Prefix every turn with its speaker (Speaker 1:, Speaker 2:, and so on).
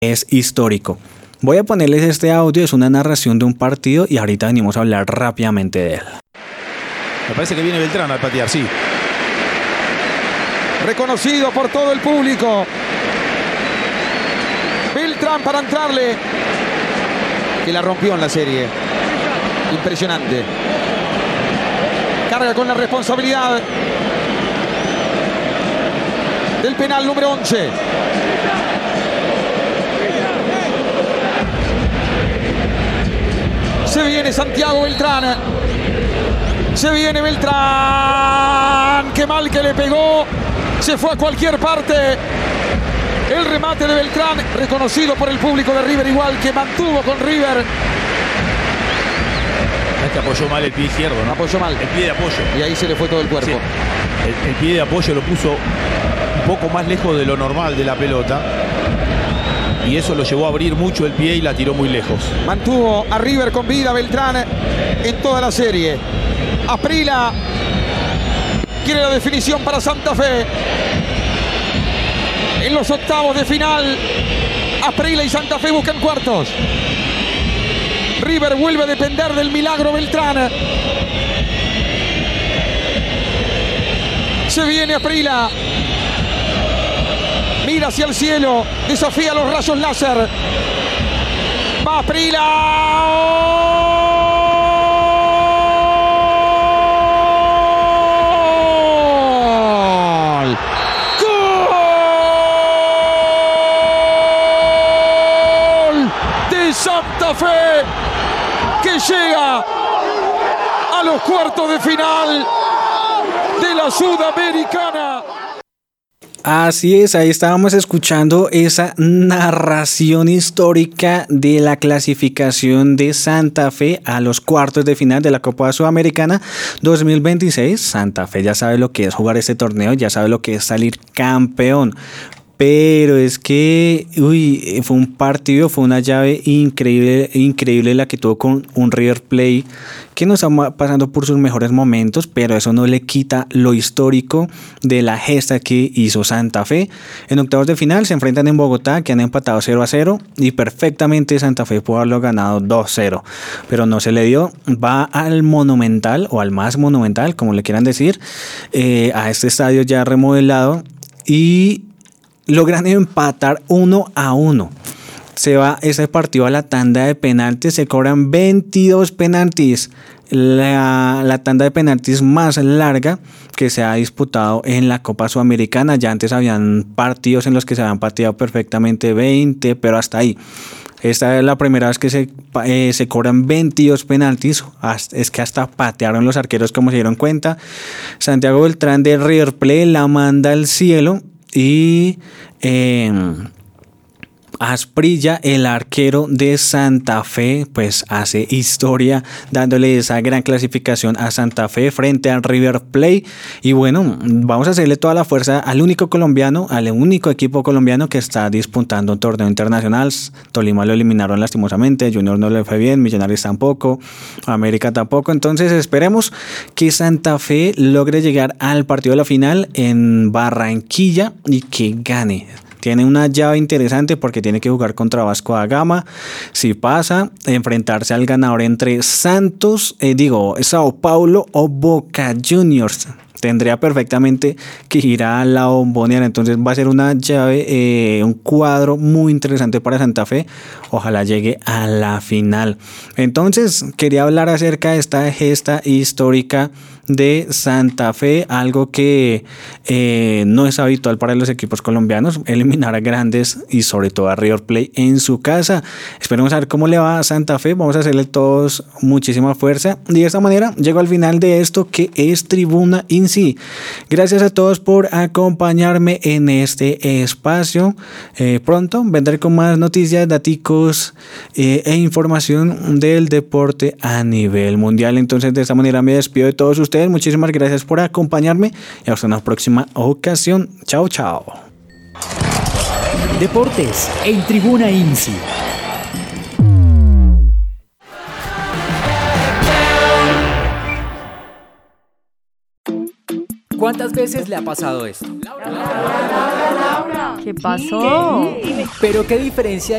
Speaker 1: es histórico. Voy a ponerles este audio, es una narración de un partido y ahorita venimos a hablar rápidamente de él.
Speaker 2: Me parece que viene Beltrán al patear, sí.
Speaker 3: Reconocido por todo el público. Beltrán para entrarle. Que la rompió en la serie. Impresionante. Carga con la responsabilidad del penal número 11. Se viene Santiago Beltrán. Se viene Beltrán. Qué mal que le pegó. Se fue a cualquier parte. El remate de Beltrán, reconocido por el público de River, igual que mantuvo con River.
Speaker 2: Es que apoyó mal el pie izquierdo, ¿no?
Speaker 3: Apoyó mal.
Speaker 2: El pie de apoyo.
Speaker 3: Y ahí se le fue todo el cuerpo.
Speaker 2: Sí. El pie de apoyo lo puso un poco más lejos de lo normal de la pelota. Y eso lo llevó a abrir mucho el pie y la tiró muy lejos.
Speaker 3: Mantuvo a River con vida Beltrán en toda la serie. Asprilla quiere la definición para Santa Fe. En los octavos de final, Asprilla y Santa Fe buscan cuartos. River vuelve a depender del milagro Beltrán. Se viene Asprilla. Mira hacia el cielo, desafía los rayos láser. Va Asprilla. ¡Gol! De Santa Fe, que llega a los cuartos de final de la Sudamericana.
Speaker 1: Así es, ahí estábamos escuchando esa narración histórica de la clasificación de Santa Fe a los cuartos de final de la Copa Sudamericana 2026. Santa Fe ya sabe lo que es jugar este torneo, ya sabe lo que es salir campeón. Pero es que, fue un partido, fue una llave increíble la que tuvo con un River Plate que no está pasando por sus mejores momentos, pero eso no le quita lo histórico de la gesta que hizo Santa Fe. En octavos de final se enfrentan en Bogotá, que han empatado 0-0 y perfectamente Santa Fe pudo haberlo ganado 2-0, pero no se le dio. Va al Monumental o al más Monumental, como le quieran decir, a este estadio ya remodelado y logran empatar 1-1. Se va ese partido a la tanda de penaltis. Se cobran 22 penaltis. La tanda de penaltis más larga que se ha disputado en la Copa Sudamericana. Ya antes habían partidos en los que se habían pateado perfectamente 20, pero hasta ahí. Esta es la primera vez que se cobran 22 penaltis. Es que hasta patearon los arqueros, como se dieron cuenta. Santiago Beltrán de River Plate la manda al cielo. Y Asprilla, el arquero de Santa Fe, pues hace historia dándole esa gran clasificación a Santa Fe frente al River Plate. Y bueno, vamos a hacerle toda la fuerza al único equipo colombiano que está disputando un torneo internacional. Tolima lo eliminaron lastimosamente, Junior no le fue bien, Millonarios tampoco, América tampoco. Entonces esperemos que Santa Fe logre llegar al partido de la final en Barranquilla y que gane. Tiene una llave interesante porque tiene que jugar contra Vasco da Gama. Si pasa, enfrentarse al ganador entre Sao Paulo o Boca Juniors. Tendría perfectamente que ir a la Bombonera. Entonces va a ser una llave, un cuadro muy interesante para Santa Fe. Ojalá llegue a la final. Entonces quería hablar acerca de esta gesta histórica de Santa Fe, algo que no es habitual para los equipos colombianos, eliminar a grandes y sobre todo a River Plate en su casa. Esperemos a ver cómo le va a Santa Fe. Vamos a hacerle todos muchísima fuerza y de esta manera llego al final de esto que es Tribuna INSI. Gracias a todos por acompañarme en este espacio. Pronto vendré con más noticias, daticos e información del deporte a nivel mundial. Entonces de esta manera me despido de todos ustedes. Muchísimas gracias por acompañarme y hasta una próxima ocasión. Chao, chao.
Speaker 4: Deportes en Tribuna INSI. ¿Cuántas ¿Cuántas veces le ha pasado esto?
Speaker 5: ¿Qué pasó?
Speaker 4: Pero ¿qué diferencia